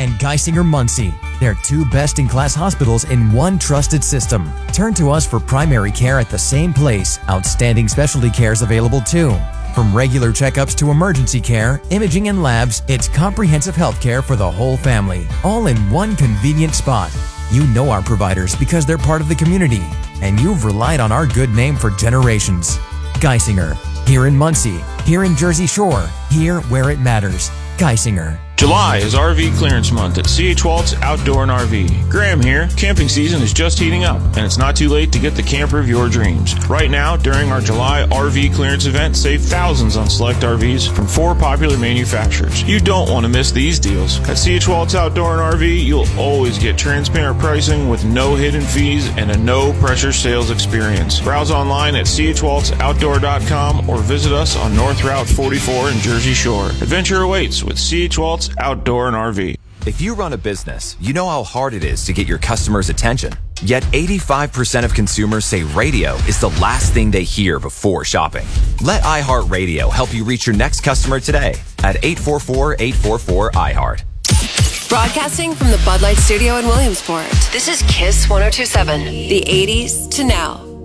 and Geisinger Muncie. They're two best-in-class hospitals in one trusted system. Turn to us for primary care at the same place. Outstanding specialty care is available too. From regular checkups to emergency care, imaging and labs, it's comprehensive health care for the whole family, all in one convenient spot. You know our providers because they're part of the community, and you've relied on our good name for generations. Geisinger, here in Muncie, here in Jersey Shore, here where it matters. Geisinger. July is RV clearance month at C.H. Waltz Outdoor and RV. Graham here. Camping season is just heating up, and it's not too late to get the camper of your dreams. Right now, during our July RV clearance event, save thousands on select RVs from 4 popular manufacturers. You don't want to miss these deals. At C.H. Waltz Outdoor and RV, you'll always get transparent pricing with no hidden fees and a no-pressure sales experience. Browse online at chwaltzoutdoor.com or visit us on North Route 44 in Jersey Shore. Adventure awaits with C.H. Waltz Outdoor and RV. If you run a business, you know how hard it is to get your customers' attention. Yet 85% of consumers say radio is the last thing they hear before shopping. Let iHeartRadio help you reach your next customer today at 844-844-iHeart. Broadcasting from the Bud Light Studio in Williamsport. This is KISS 102.7, the 80s to now.